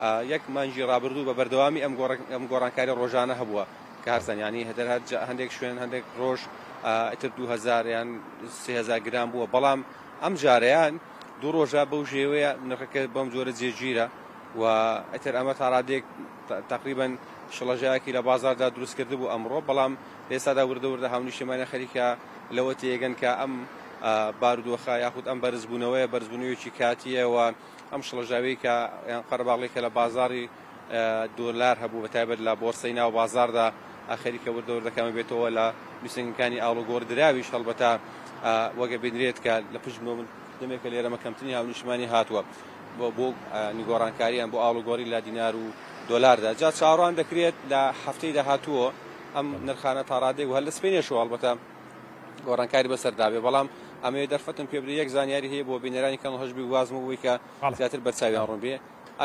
یەک مانگی ڕابردوو بە بەردەوامی ئەم گۆڕانکاری ڕۆژانە هەبووە کە هەرچەندانی هەندێک شوێن هەندێک ڕۆژ ئیتر 2000 یان 3000 گرام بووە، بەڵام ئەم جارەیان دوو ڕۆژە بەو ژێوەیە نرخەکە بەم جۆرە جێگیرە و ئیتر ئەمە تا ڕادێک تقریباً شڵەژایەکی لە بازاردا دروست کرده بوو ئەمڕۆ، بەڵام ئێستادا وردە هاونیشتمانە خەریکە لەوە تێگەن کە ئەم بارودۆخە یاخود ئەم بەرزبوونەوەیە بەرزبوونەوەیکی کاتیەوە ئەم شڵەژاوی کە یان قەرەباڵێکە لە بازاری دۆلار هەبوو بەتایبەت لە بۆرسەی ناو بازاردا خەریکە وردەکەمە بێتەوە لە نووسنگەکانی ئاڵوگۆڕ دراویش هەڵبەتە وەگە بینرێت کە لە پشت دەمێکە لێرەمە کەمترینی هاونیشتمانی هاتووە بۆ نیگۆڕانکاریان بۆ ئاڵوگۆڕی لا دینار و دۆلاردا. جا چاوەڕوان دەکرێت لە هەفتەی داهاتووە ئەم نرخانە تا ڕادێک و هەر لە سپێنێشەوە هەڵبەتە گۆڕانکاری بەسەردابێ، بەڵام ئەمەوێ دەرفەتم پێ بدرێت یەک زانیاری هەیە بۆ بینەرانی کەم هەژبی وازمەوەی کە زیاتر بەرچاویان ڕوون بێ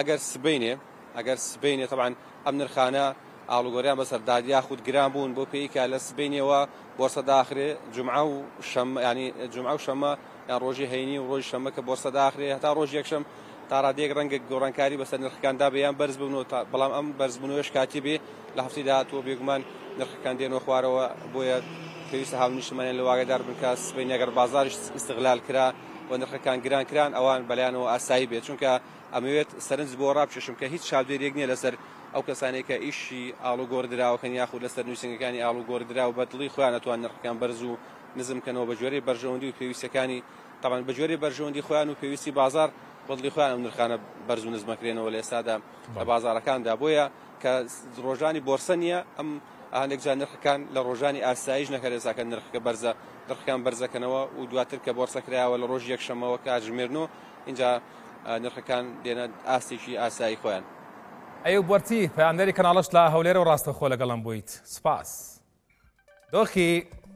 ئەگەر سبەینێ طبعاً ئەم نرخانە ئاڵوگۆڕیان بەسەرداد یاخود گران بوون بۆ پێی کە لە سبەینەوە بۆرسە داخرێ جومعە و شەمە، ینی جومعە و شەمە یان ڕۆژی هەینی و ڕۆژی شەمە کە بۆرسە داخرێ هەتا ڕۆژ یەکشەم تا ڕادێک ڕەنگە گۆڕانکاری بەسەر نرخەکاندا بێ یان بەرز ببنەوە، بەڵام ئەم بەرزبوونەوەش کاتی بێ لە هەفتەی داهاتووە بێگومان نرخەکان دێنەوە خوارەوە، بۆیە پێویستە هاونیشتمانیان لە واگەدار بن کە سبەی ئەگەر بازاریش ئیستیغلال کرا و نرخەکان گران کران ئەوان بەلایەنەوە ئاسایی بێت، چونکە ئەمەوێت سەرنج بۆ ڕابکێشم کە هیچ چاودێریەک نییە لەسەر ئەو کەسانێک کە ئیشی ئاڵوگۆڕ دراوەکەن یاخود لەسەر نووسنگەکانی ئاڵوگۆڕ درا و بەدڵی خۆیان نەتوان نرخەکان بەرز و نزمکەنەوە بە جۆرەی بەرژەوەندی و پێویستەکانی طبعاً بە جۆرەی بەرژەوەندی خۆیان و پێویستی بازار بەدڵی خۆیان ئەم نرخانە بەرز و نزمەکرێنەوە لە ئێستادا لە بازارەکاندا، بۆیە کە ڕۆژانی بۆرسە نییە ئەم هەندێک جار نرخەکان لە ڕۆژانی ئاساییش نەکرێت ئێساکە نرخەکە بەرزە نرخەکان بەرزەکەنەوە و دواتر کە بۆرسە کرایەوە لە ڕۆژی یەکشەمەوە کاتژمێرنەوە اینجا نرخەکان دێنە ئاستێکی ئاسایی خۆیان. ئەیوب بۆرتی پەیامدەری کەناڵەش لە هەولێرە و ڕاستەخۆ لەگەڵم بوویت. سپاس. دۆخی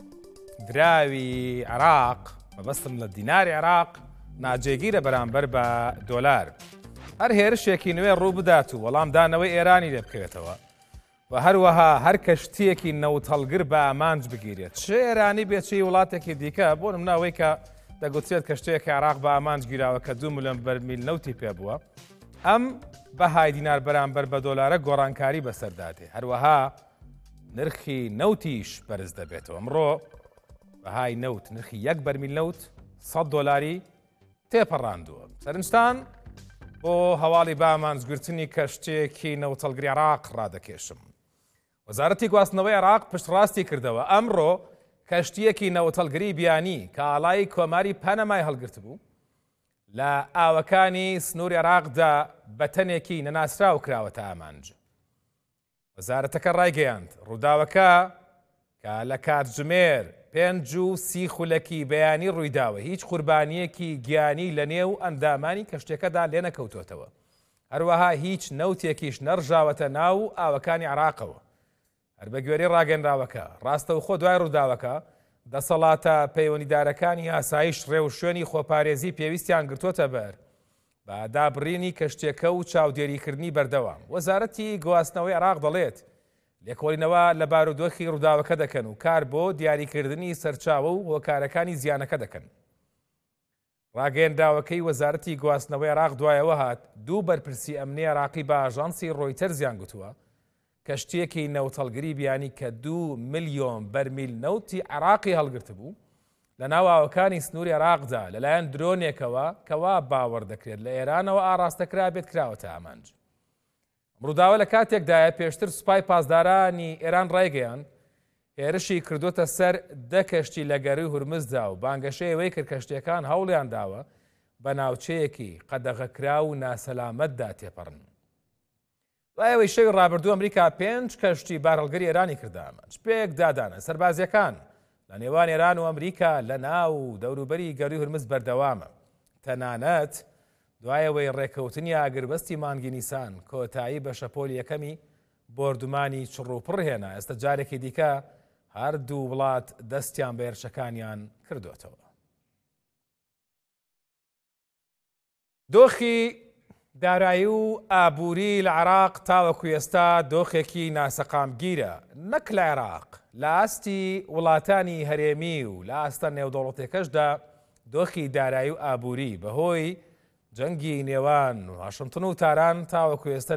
دراوی عێراق مەبەستم لە دیناری عێراق ناجێگیرە بەرامبەر بە دۆلار، هەر هێرشێکی نوێ ڕوو بدات و وەڵام دانەوەی ئێرانی لێ بکرێتەوە و هەروەها هەر کەشتیەکی نەوت هەڵگر بە ئامانج بگیرێت، چ ئێرانی بێچی وڵاتێکی دیکە بۆ نموناوەی کە دەگوترێت کەشتەیەکی عێراق بە ئامانج گیراوە کە 2 ملیۆن بەرمیل نەوتی پێ بووە، ئەم بەهای دینار بەرامبەر بە دۆلارە گۆڕانکاری بەسەردادێ، هەروەها نرخی نەوتیش بەرز دەبێتەوە. ئەمڕۆ بەهای نەوت نرخی 1 بەرمیل نەوت 100 دۆلاری تێپەڕاندووە. سەرنجتان بۆ هەواڵی بە ئامانجگرتنی کەشتێکی نەوتەڵگری عێراق ڕادەکێشم. وەزارەتی گواستنەوەی عێراق پشتڕاستی کردەوە ئەمڕۆ کەشتیەکی نەوتەڵگری بیانی کە ئاڵای کۆماری پەنەمای هەڵگرت بوو لە ئاوەکانی سنووری عێراقدا بە تەنێکی نەناسراو کراوەتە ئامانج. وەزارەتەکە ڕایگەیاند ڕووداوەکە کە لە کاتژمێر 5:30 خولەکی بەیانی ڕوویداوە هیچ قوربانیەکی گیانی لە نێو ئەندامانی کەشتێکەدا لێ نەکەوتۆتەوە، هەروەها هیچ نەوتێکیش نەڕژاوەتە ناو ئاوەکانی عێراقەوە. هەر بە گوێرەی ڕاگەنراوەکە ڕاستەوخۆ دوای ڕووداوەکە دەسەڵاتە پەیوەندیدارەکانی ئاسایش ڕێو شوێنی خۆپارێزی پێویستیان گرتوۆتە بەر بە دابڕینی کەشتێکە و چاودێریکردنی بەردەوام. وەزارەتی گواستنەوەی عێراق دەڵێت لێکۆڵینەوە لە بارودۆخی ڕووداوەکە دەکەن و کار بۆ دیاریکردنی سەرچاوە و هۆکارەکانی زیانەکە دەکەن. ڕاگەیەندراوەکەی وەزارەتی گواستنەوەی عێراق دوایەوە هات 2 بەرپرسی ئەمنی عێراقی بە ئاژانسی ڕۆیتەر زیان گوتووە کەشتێکی نەوتەڵگری بیانی کە 2 ملیۆن بەرمیل نەوتی عێراقی هەڵگرت بوو لە ناو ئاوەکانی سنووری عێراقدا لەلایەن درۆنێکەوە کەوا باوەڕ دەکرێت لە ئێرانەوە ئاراستەکرا بێت کراوەتە ئامانج. ڕووداوە لە کاتێکدایە پێشتر سوپای پاسدارانی ئێران ڕایگەیاند هێرشی کردوتە سەر 10 کەشتی لە گەڕی هورمزدا و بانگەشەیەوەی کرد کەشتیەکان هەوڵیان داوە بە ناوچەیەکی قەدەغەکرا و ناسەلامەتدا تێپەڕن. دوایەوەی شەوی ڕابردوو ئەمریکا 5 کەشتی بارهەڵگەری ئێرانی کردە ئامانج. پێک دادانە سەربازیەکان لە نێوان ئێران و ئەمریکا لە ناو دەوروبەری گەڕی هورمز بەردەوامە. تەنانەت دوایەوەی ڕێکەوتنی ئاگربەستی مانگی نیسان کۆتایی بە شەپۆلی یەکەمی بۆردومانی چڕوپڕ هێنا، ئێستا جارێکی دیکە هەردوو وڵات دەستیان بە هێرشەکانیان کردوێتەوە. دۆخی دارایی و ئابووری لە عێراق تاوەکو ئێستا دۆخێکی ناسەقامگیرە، نەک لە عێراق، لە ئاستی وڵاتانی هەرێمی و لە ئاستە نێودەوڵەتێکەشدا دۆخی دارایی و ئابووری بەهۆی جەنگی نێوان واشنتن و تاران تاوەکو ئێستا